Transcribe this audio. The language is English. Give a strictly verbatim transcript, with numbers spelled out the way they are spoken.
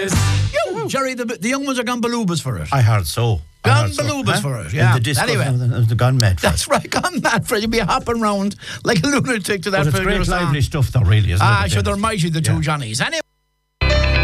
You, Jerry, the, the young ones are gone balubas for it. I heard so. I Gone heard so. balubas Huh? for it, yeah. And the disco, Anyway. uh, the gone mad for That's right, gone mad for it. You'd be hopping round like a lunatic to that But it's particular great song. lively stuff though, really, isn't Ah, it? sure, they're mighty, the two Yeah. Johnnies. Anyway.